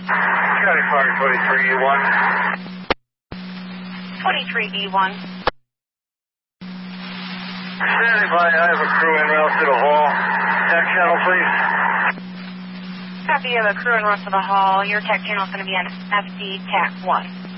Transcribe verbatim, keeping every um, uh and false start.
County Fire twenty-three E one. twenty-three E one. Standing by, I have a crew en route to the hall. Tech channel, please. Copy of a crew en route to the hall. Your tech channel is going to be on F D T A C one.